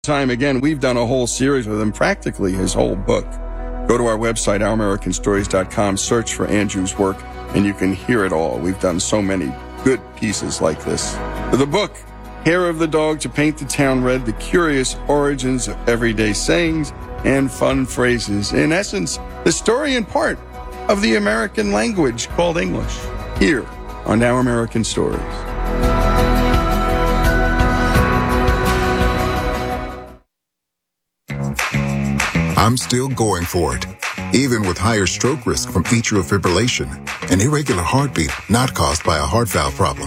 Time again, we've done a whole series with him, practically his whole book. Go to our website, ouramericanstories.com, search for Andrew's work, and you can hear it all. We've done so many good pieces like this. The book, Hair of the Dog to Paint the Town Red, the curious origins of everyday sayings and fun phrases. In essence, the story in part of the American language called English, here on Our American Stories. I'm still going for it, even with higher stroke risk from atrial fibrillation, an irregular heartbeat not caused by a heart valve problem.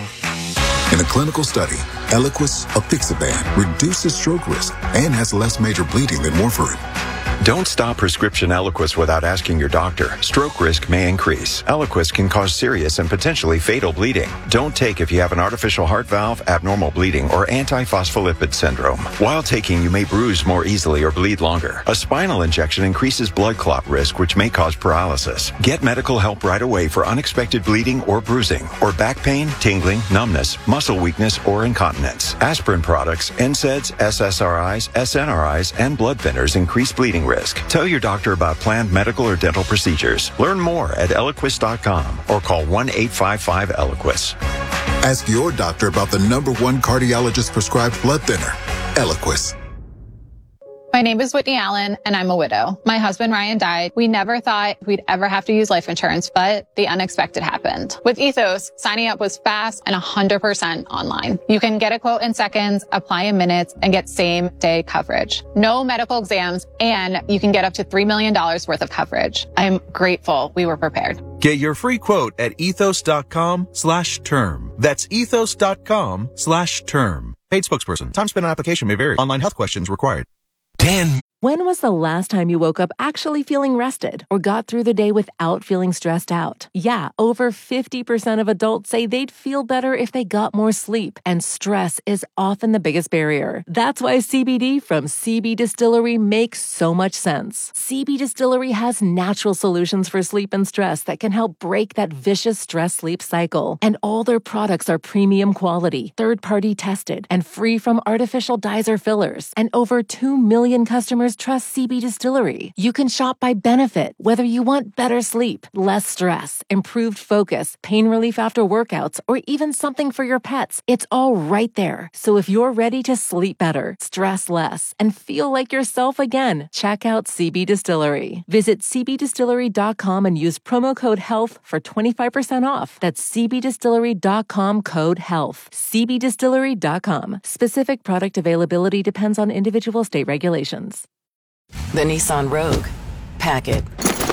In a clinical study, Eliquis apixaban reduces stroke risk and has less major bleeding than warfarin. Don't stop prescription Eliquis without asking your doctor. Stroke risk may increase. Eliquis can cause serious and potentially fatal bleeding. Don't take if you have an artificial heart valve, abnormal bleeding, or antiphospholipid syndrome. While taking, you may bruise more easily or bleed longer. A spinal injection increases blood clot risk, which may cause paralysis. Get medical help right away for unexpected bleeding or bruising, or back pain, tingling, numbness, muscle weakness, or incontinence. Aspirin products, NSAIDs, SSRIs, SNRIs, and blood thinners increase bleeding risk. Tell your doctor about planned medical or dental procedures. Learn more at Eliquis.com or call 1-855-ELIQUIS. Ask your doctor about the #1 cardiologist-prescribed blood thinner, Eliquis. My name is Whitney Allen, and I'm a widow. My husband, Ryan, died. We never thought we'd ever have to use life insurance, but the unexpected happened. With Ethos, signing up was fast and 100% online. You can get a quote in seconds, apply in minutes, and get same-day coverage. No medical exams, and you can get up to $3 million worth of coverage. I'm grateful we were prepared. Get your free quote at ethos.com/term. That's ethos.com/term. Paid spokesperson. Time spent on application may vary. Online health questions required. Dan. When was the last time you woke up actually feeling rested or got through the day without feeling stressed out? Yeah, over 50% of adults say they'd feel better if they got more sleep, and stress is often the biggest barrier. That's why CBD from CB Distillery makes so much sense. CB Distillery has natural solutions for sleep and stress that can help break that vicious stress-sleep cycle. And all their products are premium quality, third-party tested, and free from artificial dyes or fillers. And over 2 million customers trust CB Distillery. You can shop by benefit, whether you want better sleep, less stress, improved focus, pain relief after workouts, or even something for your pets. It's all right there. So if you're ready to sleep better, stress less, and feel like yourself again, check out CB Distillery. Visit cbdistillery.com and use promo code HEALTH for 25% off. That's cbdistillery.com code HEALTH. cbdistillery.com. Specific product availability depends on individual state regulations. The Nissan Rogue. Pack it.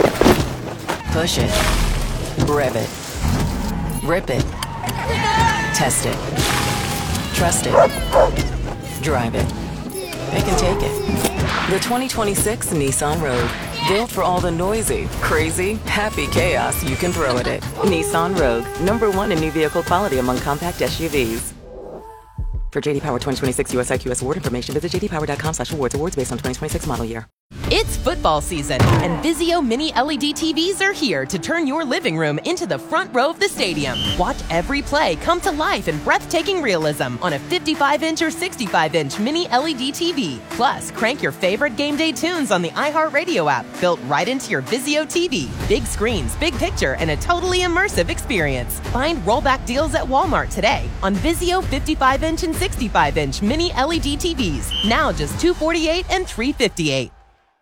Push it. Rev it. Rip it. Test it. Trust it. Drive it. It can take it. The 2026 Nissan Rogue. Built for all the noisy, crazy, happy chaos you can throw at it. Nissan Rogue. #1 in new vehicle quality among compact SUVs. For JD Power 2026 US IQS award information, visit jdpower.com/awards. Awards based on 2026 model year. It's football season, and Vizio Mini LED TVs are here to turn your living room into the front row of the stadium. Watch every play come to life in breathtaking realism on a 55-inch or 65-inch Mini LED TV. Plus, crank your favorite game day tunes on the iHeartRadio app, built right into your Vizio TV. Big screens, big picture, and a totally immersive experience. Find rollback deals at Walmart today on Vizio 55-inch and 65-inch Mini LED TVs. Now just $248 and $358.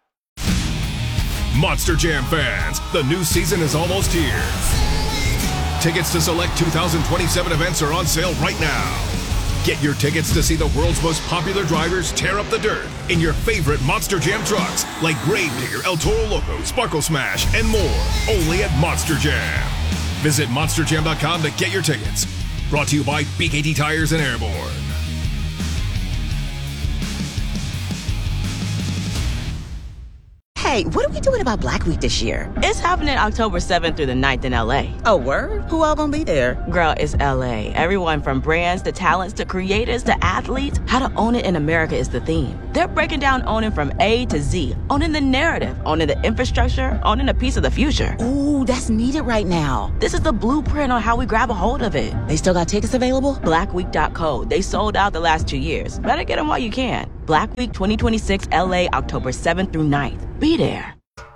Monster Jam fans, the new season is almost here. Tickets to select 2027 events are on sale right now. Get your tickets to see the world's most popular drivers tear up the dirt in your favorite Monster Jam trucks like Gravedigger, El Toro Loco, Sparkle Smash, and more. Only at Monster Jam. Visit monsterjam.com to get your tickets. Brought to you by BKT Tires and Airborne. Hey, Hey, what are we doing about Black Week this year? It's happening October 7th through the 9th in LA. Oh, word? Who all gonna be there? Girl, it's LA. Everyone from brands to talents to creators to athletes. How to own it in America is the theme. They're breaking down owning from A to Z. Owning the narrative, owning the infrastructure, owning a piece of the future. Ooh, that's needed right now. This is the blueprint on how we grab a hold of it. They still got tickets available? Blackweek.co. They sold out the last 2 years. Better get them while you can. Black Week 2026 LA, October 7th through 9th. Be there.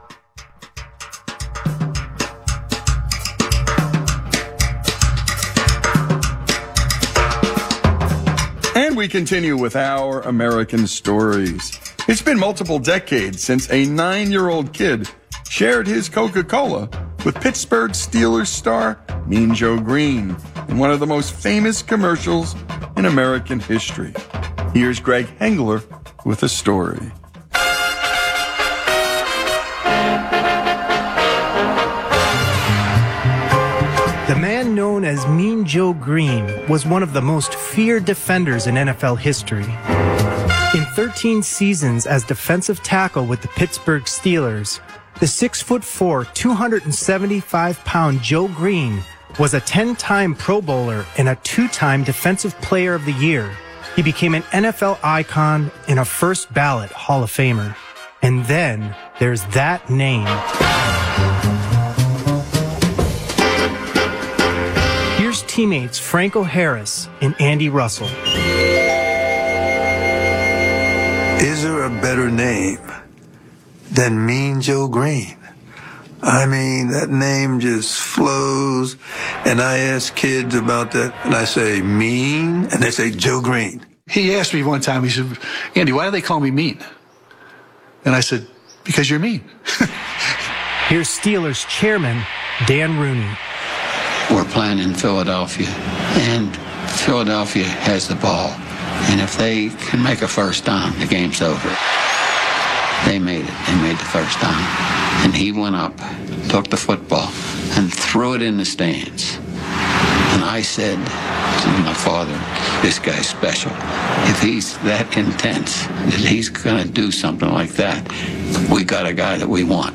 And we continue with our American stories. It's been multiple decades since a 9-year-old kid shared his Coca-Cola with Pittsburgh Steelers star Mean Joe Green in one of the most famous commercials in American history. Here's Greg Hengler with a story. The man known as Mean Joe Green was one of the most feared defenders in NFL history. In 13 seasons as defensive tackle with the Pittsburgh Steelers, the 6'4", 275-pound Joe Green was a 10-time Pro Bowler and a 2-time Defensive Player of the Year. He became an NFL icon and a first-ballot Hall of Famer. And then there's that name. Here's teammates Franco Harris and Andy Russell. Is there a better name than Mean Joe Green? I mean, that name just flows. And I ask kids about that, and I say, Mean? And they say, Joe Green. He asked me one time, he said, Andy, why do they call me Mean? And I said, because you're mean. Here's Steelers chairman Dan Rooney. We're playing in Philadelphia, and Philadelphia has the ball. And if they can make a first down, the game's over. They made it. They made the first down. And he went up, took the football, and threw it in the stands. And I said to my father, this guy's special. If he's that intense, that he's going to do something like that, we got a guy that we want.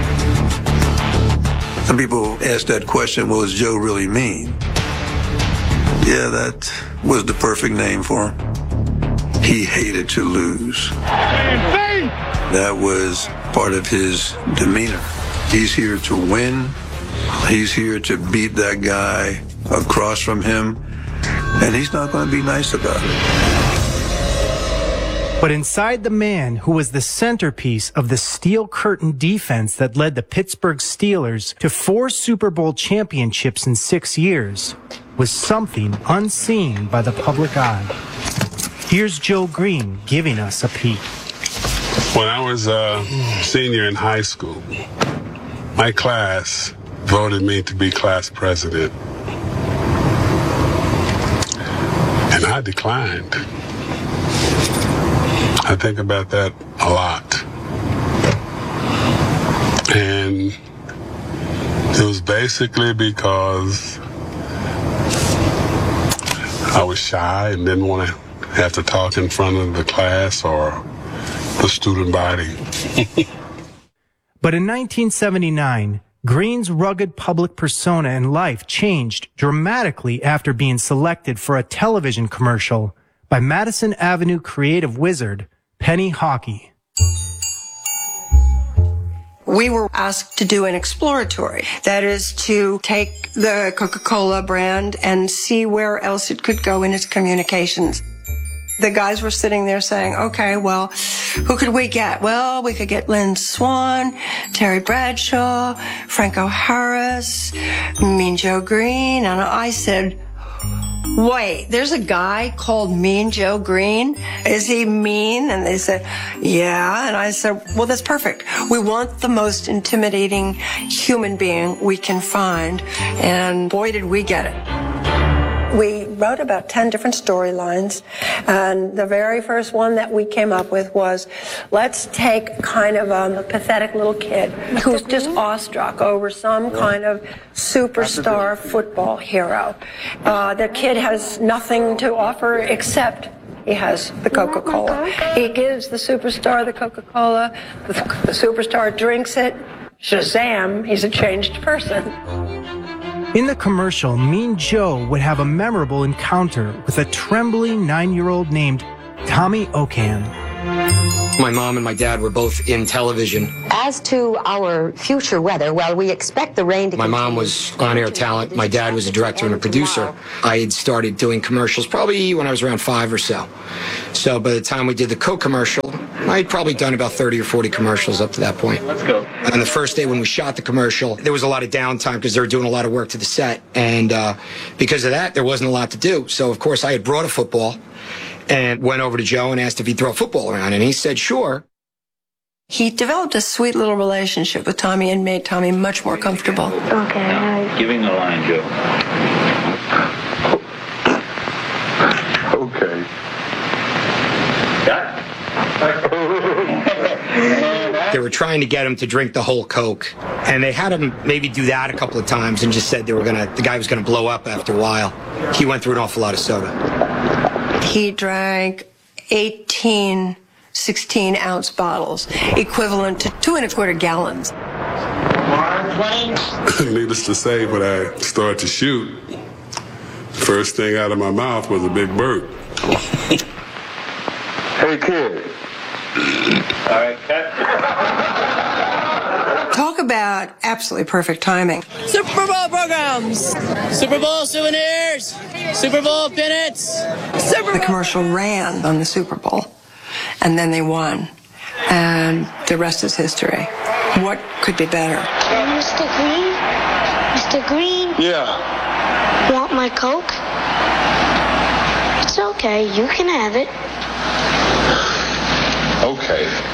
Some people ask that question, well, is Joe really mean? Yeah, that was the perfect name for him. He hated to lose. That was part of his demeanor. He's here to win. He's here to beat that guy across from him. And he's not going to be nice about it. But inside the man who was the centerpiece of the Steel Curtain defense that led the Pittsburgh Steelers to 4 Super Bowl championships in 6 years was something unseen by the public eye. Here's Joe Green giving us a peek. When I was a senior in high school, my class voted me to be class president. And I declined. I think about that a lot. And it was basically because I was shy and didn't want to have to talk in front of the class or the student body. But in 1979, Green's rugged public persona and life changed dramatically after being selected for a television commercial by Madison Avenue creative wizard Penny Hockey. We were asked to do an exploratory. That is to take the Coca-Cola brand and see where else it could go in its communications. The guys were sitting there saying, okay, well, who could we get? Well, we could get Lynn Swann, Terry Bradshaw, Franco Harris, Mean Joe Green. And I said, wait, there's a guy called Mean Joe Green? Is he mean? And they said, yeah. And I said, well, that's perfect. We want the most intimidating human being we can find. And boy, did we get it. We wrote about 10 different storylines, and the very first one that we came up with was, let's take kind of a pathetic little kid who's just awestruck over some kind of superstar football hero. The kid has nothing to offer except he has the Coca-Cola. He gives the superstar the Coca-Cola. The superstar drinks it. Shazam, he's a changed person. In the commercial, Mean Joe would have a memorable encounter with a trembling 9-year-old named Tommy Okan. My mom and my dad were both in television. As to our future weather, well, we expect the rain to My mom was on-air talent. My dad was a director and a producer. I had started doing commercials probably when I was around 5 or so. So by the time we did the Coke commercial, I'd probably done about 30 or 40 commercials up to that point. Let's go. And the first day when we shot the commercial, there was a lot of downtime because they were doing a lot of work to the set. And because of that, there wasn't a lot to do. So, of course, I had brought a football and went over to Joe and asked if he'd throw a football around. And he said, sure. He developed a sweet little relationship with Tommy and made Tommy much more comfortable. Okay. Now, giving the line, Joe. Okay. Got it. They were trying to get him to drink the whole Coke, and they had him maybe do that a couple of times and just said the guy was gonna blow up after a while. He went through an awful lot of soda. He drank 18 16-ounce bottles, equivalent to 2 1/4 gallons. Needless to say, when I started to shoot, first thing out of my mouth was a big burp. Hey, kid. All right, cut. Talk about absolutely perfect timing. Super Bowl programs, Super Bowl souvenirs, Super Bowl pennants. The commercial ran on the Super Bowl, and then they won, and the rest is history. What could be better? Mr. Green? Mr. Green? Yeah. Want my Coke? It's okay, you can have it. Okay.